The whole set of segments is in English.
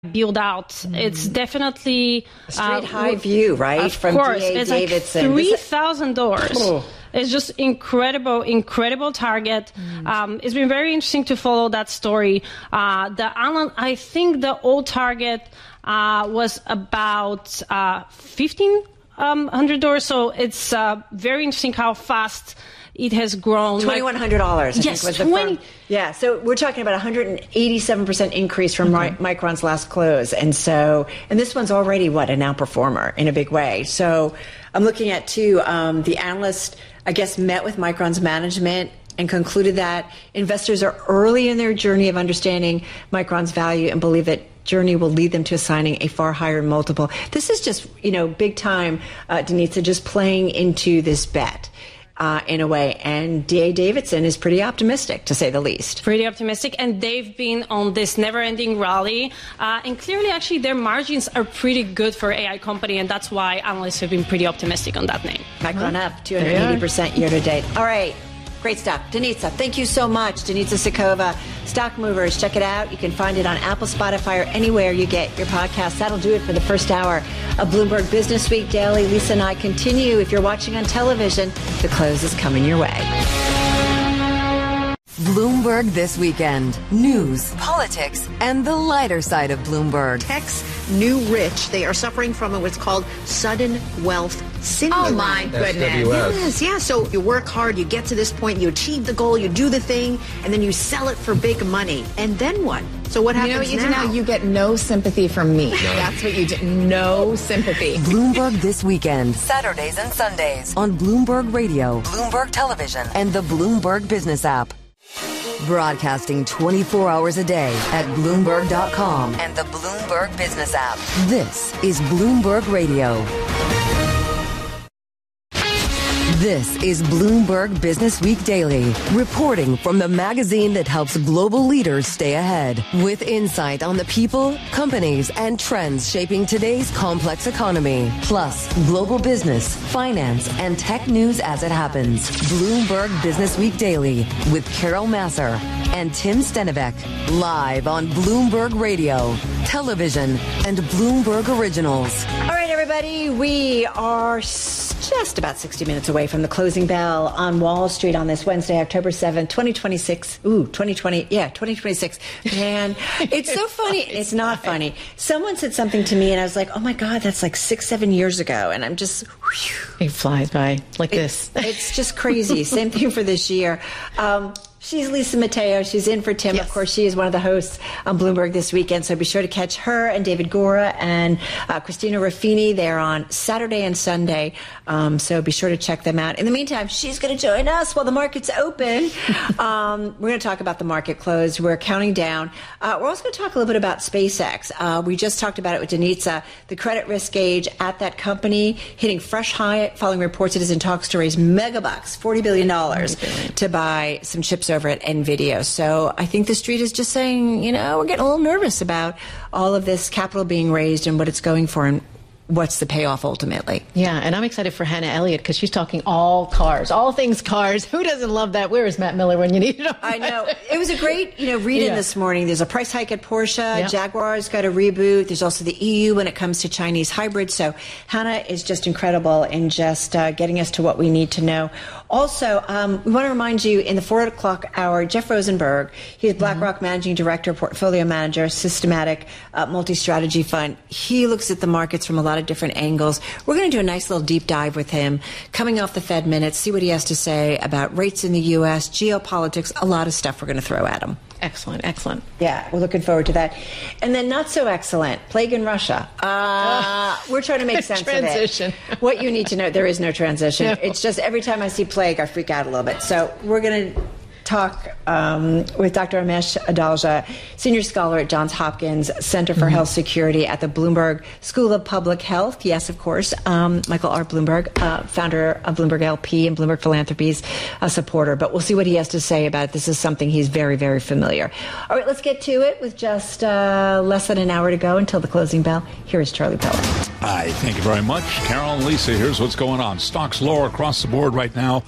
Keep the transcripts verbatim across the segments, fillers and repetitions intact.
build out. Mm. It's definitely a straight uh, high view, right? Of From course, D A it's Davidson. like three thousand doors. Oh. It's just incredible, incredible target. Mm. Um, it's been very interesting to follow that story. Uh, the I think the old target uh, was about uh, fifteen hundred doors. So it's uh, very interesting how fast it has grown. twenty-one hundred dollars, I yes, think was the twenty firm. Yeah, so we're talking about one hundred eighty-seven percent increase from okay. Micron's last close. And so, and this one's already, what, an outperformer in a big way. So I'm looking at, too, um, the analyst, I guess, met with Micron's management and concluded that investors are early in their journey of understanding Micron's value and believe that journey will lead them to assigning a far higher multiple. This is just, you know, big time, uh, Denitza, just playing into this bet. Uh, in a way, and D A Davidson is pretty optimistic, to say the least. Pretty optimistic, and they've been on this never-ending rally, uh, and clearly, actually, their margins are pretty good for A I company, and that's why analysts have been pretty optimistic on that name. Micron up two hundred eighty percent year-to-date. All right. Great stuff. Denitza, thank you so much. Denitza Sikova, Stock Movers. Check it out. You can find it on Apple, Spotify, or anywhere you get your podcasts. That'll do it for the first hour of Bloomberg Business Week Daily. Lisa and I continue. If you're watching on television, the close is coming your way. Bloomberg This Weekend. News, politics, and the lighter side of Bloomberg. Tech's new rich. They are suffering from what's called sudden wealth syndrome. Oh, my goodness. Yes, yeah. So you work hard, you get to this point, you achieve the goal, you do the thing, and then you sell it for big money. And then what? So what happens now? You know what you now? do now? You get no sympathy from me. No. That's what you do. No sympathy. Bloomberg This Weekend. Saturdays and Sundays on Bloomberg Radio, Bloomberg Television, and the Bloomberg Business app. Broadcasting twenty-four hours a day at Bloomberg dot com and the Bloomberg Business app. This is Bloomberg Radio. This is Bloomberg Business Week Daily, reporting from the magazine that helps global leaders stay ahead, with insight on the people, companies, and trends shaping today's complex economy, plus global business, finance, and tech news as it happens. Bloomberg Business Week Daily with Carol Massar and Tim Stenivek, live on Bloomberg Radio, television, and Bloomberg Originals. All right, everybody, we are just about sixty minutes away from the closing bell on Wall Street on this Wednesday, October seventh, twenty twenty-six. Ooh, twenty twenty. Yeah, twenty twenty-six. Man, it's so funny. It's not funny. Someone said something to me and I was like, oh my God, that's like six, seven years ago. And I'm just, whew. It flies by like it, this. It's just crazy. Same thing for this year. Um, She's Lisa Mateo. She's in for Tim. Yes. Of course, she is one of the hosts on Bloomberg This Weekend. So be sure to catch her and David Gora and uh, Christina Ruffini. They're on Saturday and Sunday. Um, so be sure to check them out. In the meantime, she's going to join us while the market's open. um, we're going to talk about the market close. We're counting down. Uh, we're also going to talk a little bit about SpaceX. Uh, we just talked about it with Denitza. The credit risk gauge at that company hitting fresh high following reports it is in talks to raise megabucks, forty billion dollars, forty billion dollars to buy some chips over at NVIDIA. So I think the street is just saying, you know, we're getting a little nervous about all of this capital being raised and what it's going for and what's the payoff ultimately. Yeah, and I'm excited for Hannah Elliott because she's talking all cars, all things cars. Who doesn't love that? Where is Matt Miller when you need him? I know. It was a great, you know, read-in yeah. this morning. There's a price hike at Porsche. Yep. Jaguar's got a reboot. There's also the E U when it comes to Chinese hybrids. So Hannah is just incredible in just uh, getting us to what we need to know. Also, um, we want to remind you in the four o'clock hour, Jeff Rosenberg, he's BlackRock mm-hmm. Managing Director, Portfolio Manager, Systematic uh, Multi-Strategy Fund. He looks at the markets from a lot of different angles. We're going to do a nice little deep dive with him coming off the Fed minutes, see what he has to say about rates in the U S, geopolitics, a lot of stuff we're going to throw at him. Excellent, excellent. Yeah, we're looking forward to that. And then not so excellent, plague in Russia. Uh, we're trying to make sense transition. of it. What you need to know, there is no transition. No. It's just every time I see plague, I freak out a little bit. So we're going to talk um, with Doctor Amesh Adalja, Senior Scholar at Johns Hopkins Center for mm-hmm. Health Security at the Bloomberg School of Public Health. Yes, of course. Um, Michael R. Bloomberg, uh, founder of Bloomberg L P and Bloomberg Philanthropies, a supporter. But we'll see what he has to say about it. This is something he's very, very familiar. All right, let's get to it with just uh, less than an hour to go until the closing bell. Here is Charlie Pellet. Hi, thank you very much. Carol and Lisa, here's what's going on. Stocks lower across the board right now.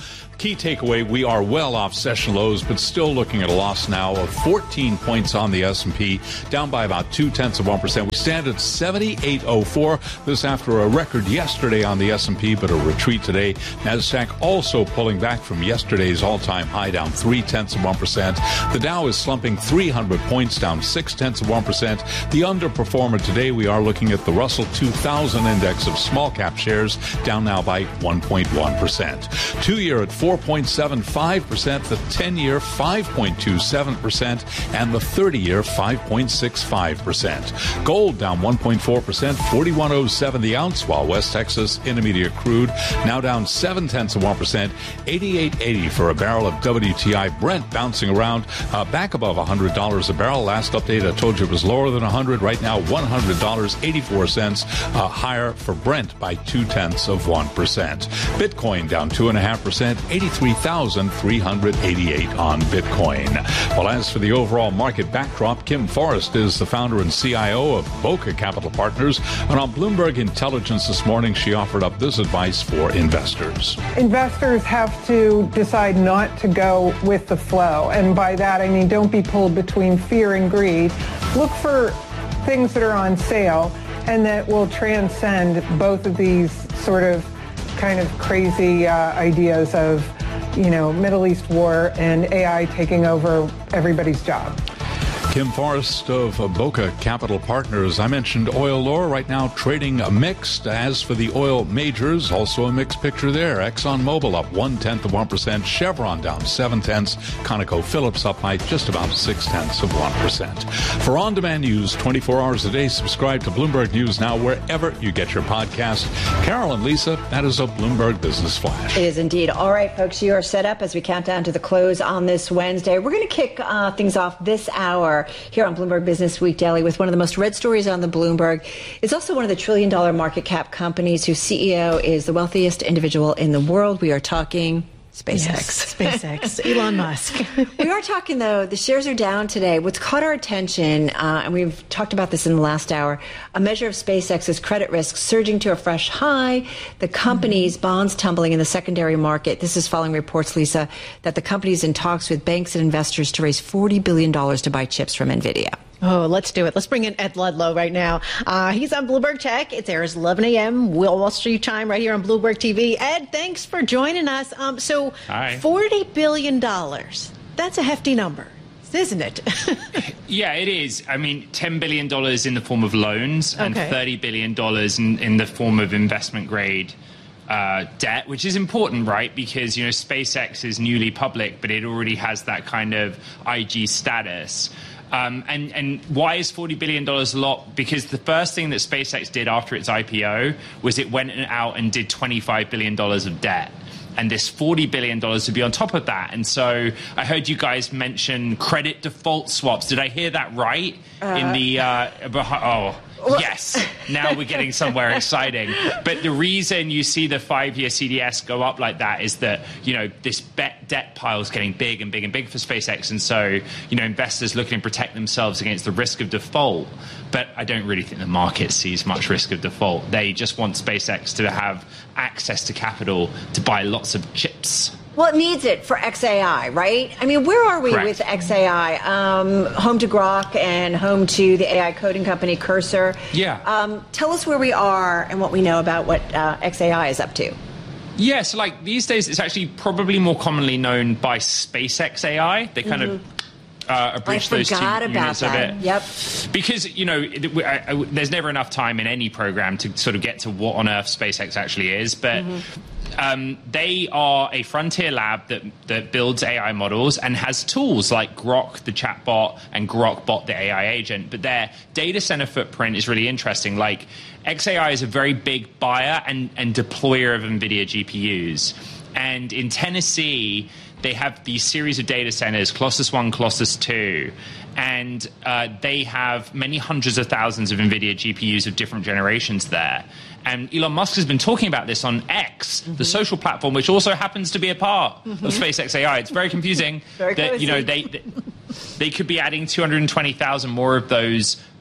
Key takeaway, we are well off session lows, but still looking at a loss now of fourteen points on the S and P, down by about two-tenths of one percent. We stand at seventy-eight oh four. This after a record yesterday on the S and P, but a retreat today. NASDAQ also pulling back from yesterday's all-time high, down three-tenths of one percent. The Dow is slumping three hundred points, down six-tenths of one percent. The underperformer today, we are looking at the Russell two thousand index of small-cap shares, down now by one point one percent. Two-year at four point seven five percent, the ten-year five point two seven percent, and the thirty-year five point six five percent. Gold down one point four percent, forty-one oh seven the ounce, while West Texas Intermediate crude now down seven-tenths of one percent, eighty-eight eighty for a barrel of W T I. Brent bouncing around uh, back above one hundred dollars a barrel. Last update, I told you it was lower than one hundred. Right now, one hundred dollars and eighty-four cents uh, higher for Brent by two-tenths of one percent. Bitcoin down two point five percent, eighty-three thousand three hundred eighty-eight on Bitcoin. Well, as for the overall market backdrop, Kim Forrest is the founder and C I O of Boca Capital Partners. And on Bloomberg Intelligence this morning, she offered up this advice for investors. Investors have to decide not to go with the flow. And by that, I mean, don't be pulled between fear and greed. Look for things that are on sale and that will transcend both of these sort of kind of crazy uh, ideas of, you know, Middle East war and A I taking over everybody's job. Kim Forrest of Boca Capital Partners. I mentioned oil lore right now trading mixed. As for the oil majors, also a mixed picture there. ExxonMobil up one-tenth of one percent. Chevron down seven-tenths. ConocoPhillips up by just about six-tenths of one percent. For on-demand news twenty-four hours a day, subscribe to Bloomberg News Now wherever you get your podcast. Carol and Lisa, that is a Bloomberg Business Flash. It is indeed. All right, folks, you are set up as we count down to the close on this Wednesday. We're going to kick uh, things off this hour here on Bloomberg Business Week Daily with one of the most read stories on the Bloomberg. It's also one of the trillion dollar market cap companies whose C E O is the wealthiest individual in the world. We are talking SpaceX. Yes, SpaceX. Elon Musk. We are talking, though, the shares are down today. What's caught our attention, uh, and we've talked about this in the last hour, a measure of SpaceX's credit risk surging to a fresh high, the company's mm-hmm. bonds tumbling in the secondary market. This is following reports, Lisa, that the company is in talks with banks and investors to raise forty billion dollars to buy chips from NVIDIA. Oh, let's do it. Let's bring in Ed Ludlow right now. Uh, he's on Bloomberg Tech. It airs eleven a.m. Wall Street time right here on Bloomberg T V. Ed, thanks for joining us. Um, so Hi. forty billion dollars, that's a hefty number, isn't it? Yeah, it is. I mean, ten billion dollars in the form of loans and Okay. thirty billion dollars in, in the form of investment grade uh, debt, which is important, right? Because, you know, SpaceX is newly public, but it already has that kind of I G status. Um, and, and why is forty billion dollars a lot? Because the first thing that SpaceX did after its I P O was it went out and did twenty-five billion dollars of debt. And this forty billion dollars would be on top of that. And so I heard you guys mention credit default swaps. Did I hear that right? Uh, In the, uh, oh, yes. Now we're getting somewhere exciting. But the reason you see the five-year C D S go up like that is that, you know, this bet debt pile is getting big and big and big for SpaceX. And so, you know, investors looking to protect themselves against the risk of default. But I don't really think the market sees much risk of default. They just want SpaceX to have access to capital to buy lots of chips. Well, it needs it for X A I, right? I mean, where are we Correct. with X A I? Um, home to Grok and home to the A I coding company Cursor. Yeah. Um, tell us where we are and what we know about what uh, X A I is up to. Yeah, so like these days, it's actually probably more commonly known by SpaceX A I. They kind mm-hmm. of uh, abridge those two about units that. of it. Yep. Because, you know, it, I, I, there's never enough time in any program to sort of get to what on earth SpaceX actually is. But mm-hmm. um, they are a frontier lab that, that builds A I models and has tools like Grok, the chatbot, and GrokBot, the A I agent. But their data center footprint is really interesting. Like, X A I is a very big buyer and, and deployer of NVIDIA G P Us. And in Tennessee, they have these series of data centers, Colossus one, Colossus two, and uh, they have many hundreds of thousands of NVIDIA G P Us of different generations there. And Elon Musk has been talking about this on X, mm-hmm. the social platform, which also happens to be a part mm-hmm. of SpaceX A I. It's very confusing very that, cozy. you know, they... they They could be adding two hundred twenty thousand more of those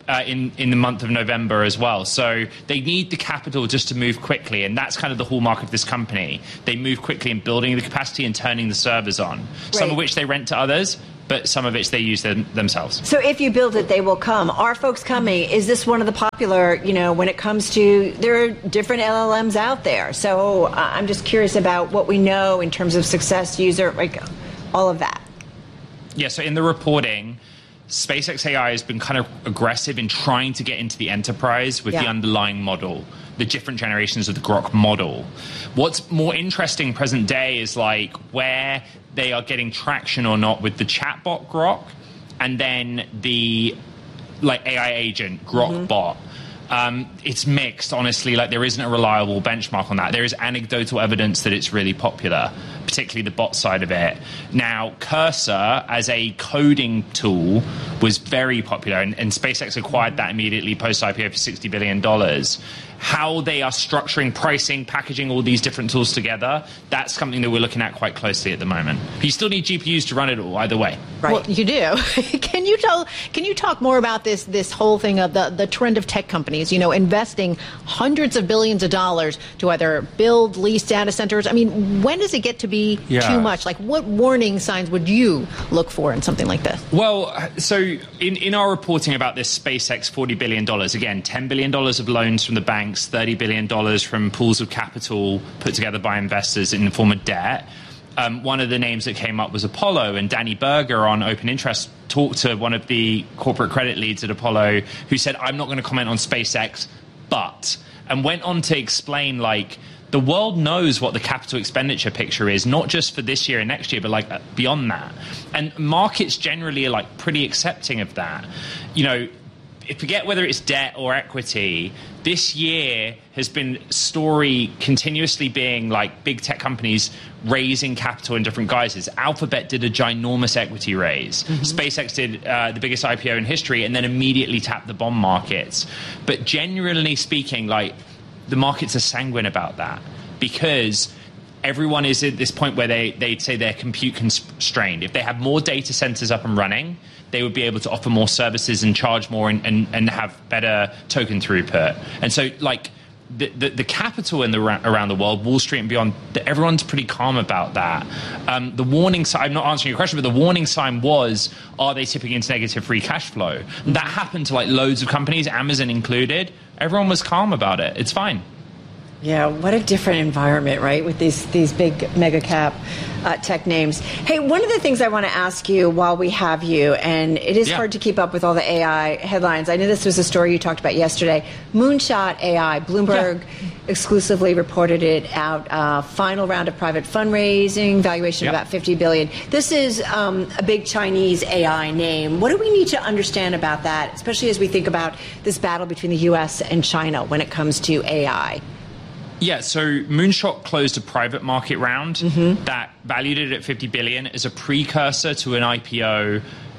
Uh, in, in the month of November as well. So they need the capital just to move quickly, and that's kind of the hallmark of this company. They move quickly in building the capacity and turning the servers on, right. Some of which they rent to others, but some of which they use them, themselves. So if you build it, they will come. Are folks coming? Is this one of the popular, you know, when it comes to, there are different L L Ms out there. So uh, I'm just curious about what we know in terms of success, user, like all of that. Yeah, so in the reporting, SpaceX A I has been kind of aggressive in trying to get into the enterprise with yeah. the underlying model, the different generations of the Grok model. What's more interesting present day is like where they are getting traction or not with the chatbot Grok and then the like A I agent Grok mm-hmm. bot. Um, it's mixed, honestly. Like there isn't a reliable benchmark on that. There is anecdotal evidence that it's really popular, particularly the bot side of it. Now, Cursor as a coding tool was very popular, and, and SpaceX acquired that immediately post-I P O for sixty billion dollars. How they are structuring, pricing, packaging all these different tools together, that's something that we're looking at quite closely at the moment. But you still need G P Us to run it all, either way. Right. Well, you do. Can you tell? Can you talk more about this this whole thing of the, the trend of tech companies, you know, investing hundreds of billions of dollars to either build, lease data centers? I mean, when does it get to be yeah. too much? Like, what warning signs would you look for in something like this? Well, so in, in our reporting about this SpaceX forty billion dollars, again, ten billion dollars of loans from the bank, thirty billion dollars from pools of capital put together by investors in the form of debt. Um, one of the names that came up was Apollo, and Danny Berger on Open Interest talked to one of the corporate credit leads at Apollo who said, I'm not going to comment on SpaceX, but, and went on to explain, like, the world knows what the capital expenditure picture is, not just for this year and next year, but like beyond that. And markets generally are like pretty accepting of that. You know, forget whether it's debt or equity, this year has been story continuously being like big tech companies raising capital in different guises. Alphabet did a ginormous equity raise. Mm-hmm. SpaceX did uh, the biggest I P O in history and then immediately tapped the bond markets. But generally speaking, like the markets are sanguine about that because everyone is at this point where they, they'd say they're compute constrained. If they have more data centers up and running, they would be able to offer more services and charge more and, and, and have better token throughput. And so, like, the, the, the capital in the around the world, Wall Street and beyond, everyone's pretty calm about that. Um, the warning sign, I'm not answering your question, but the warning sign was, are they tipping into negative free cash flow? And that happened to, like, loads of companies, Amazon included. Everyone was calm about it. It's fine. Yeah, what a different environment, right, with these these big mega cap uh, tech names. Hey, one of the things I want to ask you while we have you, and it is yeah. hard to keep up with all the A I headlines. I know this was a story you talked about yesterday. Moonshot A I, Bloomberg yeah. exclusively reported it out. Uh, final round of private fundraising, valuation yep. of about fifty billion dollars. This is um, a big Chinese A I name. What do we need to understand about that, especially as we think about this battle between the U S and China when it comes to A I? Yeah, so Moonshot closed a private market round mm-hmm. that valued it at fifty billion dollars as a precursor to an I P O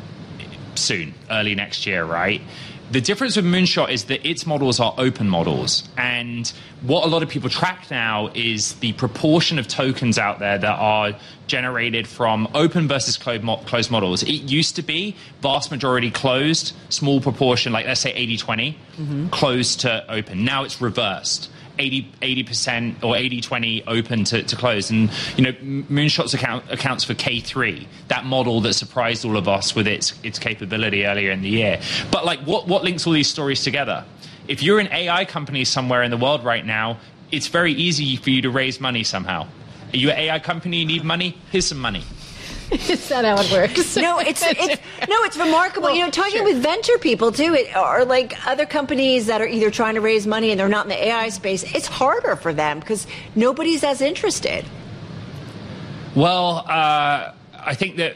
soon, early next year, right? The difference with Moonshot is that its models are open models. And what a lot of people track now is the proportion of tokens out there that are generated from open versus closed models. It used to be vast majority closed, small proportion, like let's say eighty twenty, mm-hmm. closed to open. Now it's reversed. eighty percent or eighty twenty open to, to closed. And, you know, Moonshot's account accounts for K three, that model that surprised all of us with its its capability earlier in the year. But, like, what, what links all these stories together? If you're an A I company somewhere in the world right now, it's very easy for you to raise money somehow. Are you an A I company, you need money? Here's some money. Is that how it works? No, it's, it's no, it's remarkable. Well, you know, talking sure. with venture people too, it, or like other companies that are either trying to raise money and they're not in the A I space. It's harder for them because nobody's as interested. Well, uh, I think that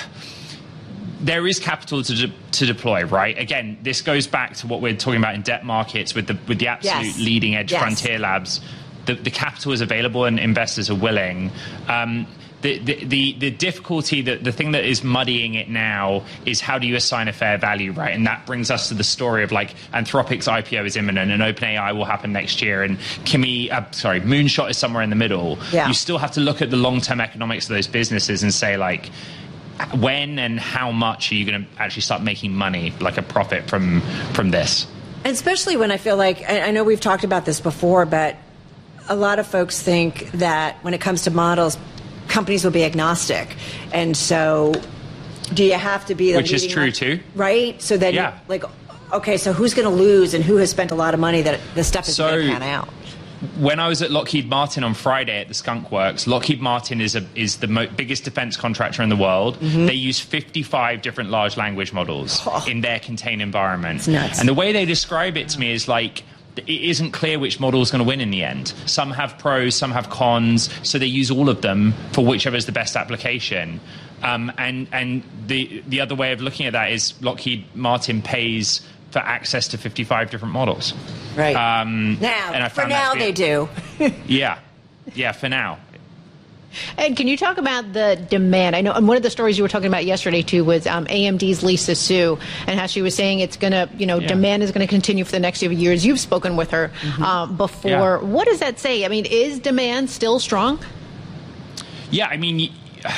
there is capital to de- to deploy, right? Again, this goes back to what we're talking about in debt markets with the with the absolute yes. leading edge yes. frontier labs. The, the capital is available and investors are willing. Um, The, the, the, the difficulty, that the thing that is muddying it now is how do you assign a fair value, right? And that brings us to the story of like Anthropic's I P O is imminent and OpenAI will happen next year and Kimi, uh, sorry, Moonshot is somewhere in the middle. Yeah. You still have to look at the long-term economics of those businesses and say like, when and how much are you going to actually start making money, like a profit from from this? And especially when I feel like, I know we've talked about this before, but a lot of folks think that when it comes to models, companies will be agnostic. And so do you have to be the Which is true one, too. Right? So then, yeah. like, okay, so who's going to lose and who has spent a lot of money that the stuff is so, going to pan out? When I was at Lockheed Martin on Friday at the Skunk Works, Lockheed Martin is a, is the mo- biggest defense contractor in the world. Mm-hmm. They use fifty-five different large language models oh. in their contained environment. It's nuts. And the way they describe it to me is like, it isn't clear which model is going to win in the end. Some have pros, some have cons, so they use all of them for whichever is the best application. Um, and and the the other way of looking at that is Lockheed Martin pays for access to fifty-five different models. Right. Um, now, and I for found now that they do. yeah. Yeah, for now. And can you talk about the demand? I know, and one of the stories you were talking about yesterday too was um, A M D's Lisa Su, and how she was saying it's going to, you know, yeah. demand is going to continue for the next few years. You've spoken with her mm-hmm. uh, before. Yeah. What does that say? I mean, is demand still strong? Yeah, I mean,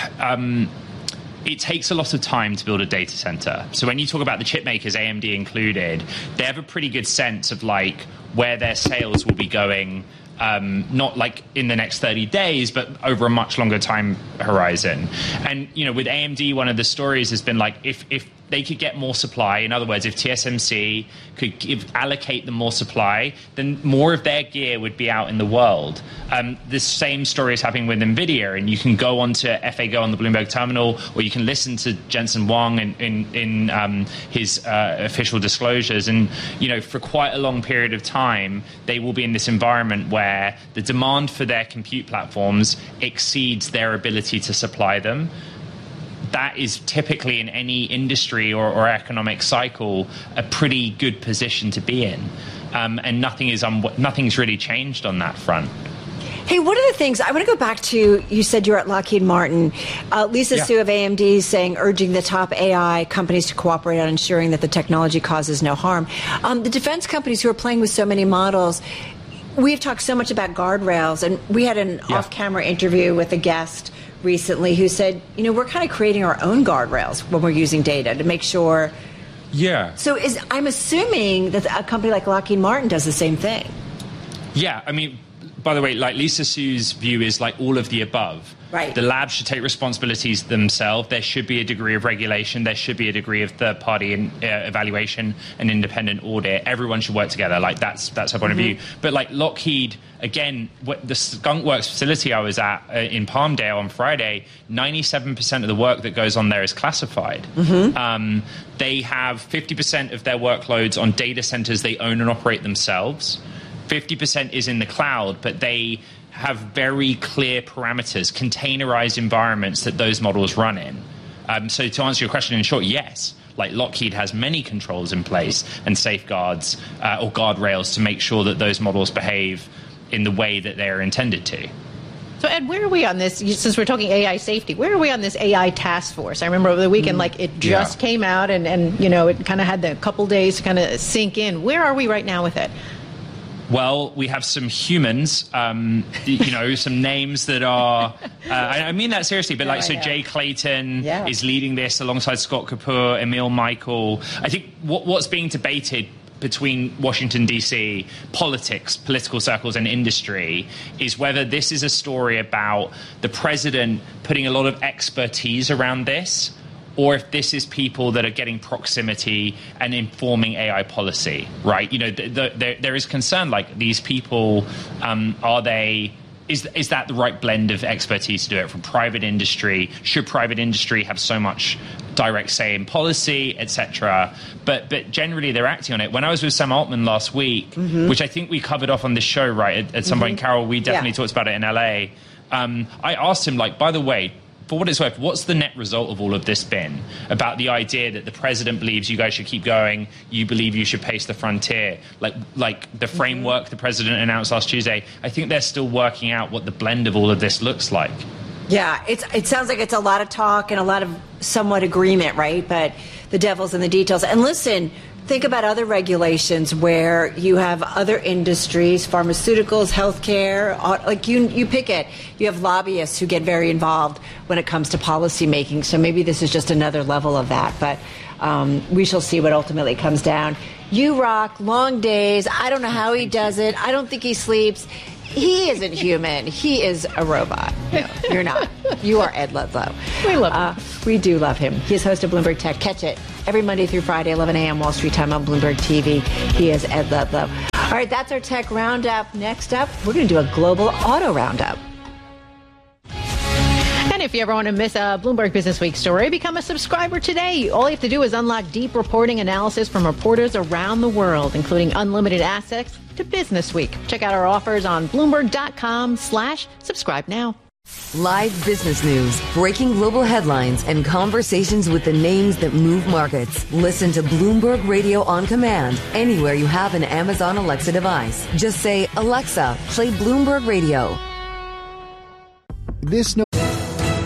um, it takes a lot of time to build a data center. So when you talk about the chip makers, A M D included, they have a pretty good sense of like where their sales will be going. Um, not like in the next thirty days, but over a much longer time horizon. And, you know, with A M D, one of the stories has been like, if, if they could get more supply, in other words, if T S M C could give, allocate them more supply, then more of their gear would be out in the world. Um, the same story is happening with NVIDIA, and you can go onto F A Go on the Bloomberg terminal, or you can listen to Jensen Huang in, in, in um, his uh, official disclosures. And, you know, for quite a long period of time, they will be in this environment where the demand for their compute platforms exceeds their ability to supply them. That is typically in any industry or, or economic cycle a pretty good position to be in, um, and nothing is un- nothing's really changed on that front. Hey, one of the things, I want to go back to, you said you're at Lockheed Martin. Uh, Lisa yeah. Su of A M D saying, urging the top A I companies to cooperate on ensuring that the technology causes no harm. Um, the defense companies who are playing with so many models, we've talked so much about guardrails, and we had an yeah. off-camera interview with a guest recently who said, you know, we're kind of creating our own guardrails when we're using data to make sure. Yeah. So is I'm assuming that a company like Lockheed Martin does the same thing. Yeah, I mean, by the way, like Lisa Su's view is like all of the above. Right. The labs should take responsibilities themselves. There should be a degree of regulation. There should be a degree of third-party in, uh, evaluation and independent audit. Everyone should work together. Like that's that's her point mm-hmm. of view. But like Lockheed, again, what, the Skunk Works facility I was at uh, in Palmdale on Friday, ninety-seven percent of the work that goes on there is classified. Mm-hmm. Um, they have fifty percent of their workloads on data centers they own and operate themselves. fifty percent is in the cloud, but they have very clear parameters, containerized environments that those models run in. Um, so to answer your question in short, yes. Like Lockheed has many controls in place and safeguards uh, or guardrails to make sure that those models behave in the way that they're intended to. So, Ed, where are we on this? Since we're talking A I safety, where are we on this A I task force? I remember over the weekend, like, it just yeah. came out and, and, you know, it kind of had the couple days to kind of sink in. Where are we right now with it? Well, we have some humans, um, you know, some names that are, uh, I mean that seriously, but like, so Jay Clayton yeah. is leading this alongside Scott Kapoor, Emil Michael. I think what, what's being debated between Washington, D C, politics, political circles, and industry is whether this is a story about the president putting a lot of expertise around this, or if this is people that are getting proximity and informing A I policy, right? You know, the, the, there, there is concern, like, these people, um, are they, is, is that the right blend of expertise to do it from private industry? Should private industry have so much direct say in policy, et cetera? But, but generally, they're acting on it. When I was with Sam Altman last week, mm-hmm. which I think we covered off on this show, right, at, at some mm-hmm. point, Carol, we definitely yeah. talked about it in L A. Um, I asked him, like, by the way, for what it's worth, what's the net result of all of this been about the idea that the president believes you guys should keep going, you believe you should pace the frontier, like like the framework mm-hmm. the president announced last Tuesday? I think they're still working out what the blend of all of this looks like. Yeah, it's it sounds like it's a lot of talk and a lot of somewhat agreement, right? But the devil's in the details. And listen, think about other regulations where you have other industries, pharmaceuticals, healthcare, like you, you pick it. You have lobbyists who get very involved when it comes to policy making. So maybe this is just another level of that. But um, we shall see what ultimately comes down. You rock, long days. I don't know how he does it. I don't think he sleeps. He isn't human. He is a robot. No, you're not. You are Ed Ludlow. We love him. Uh, we do love him. He's host of Bloomberg Tech. Catch it every Monday through Friday, eleven a.m. Wall Street time on Bloomberg T V. He is Ed Ludlow. All right, that's our tech roundup. Next up, we're going to do a global auto roundup. And if you ever want to miss a Bloomberg Business Week story, become a subscriber today. All you have to do is unlock deep reporting analysis from reporters around the world, including unlimited access to Business Week. Check out our offers on Bloomberg.com slash subscribe now. Live business news, breaking global headlines, and conversations with the names that move markets. Listen to Bloomberg Radio on command anywhere you have an Amazon Alexa device. Just say, Alexa, play Bloomberg Radio. This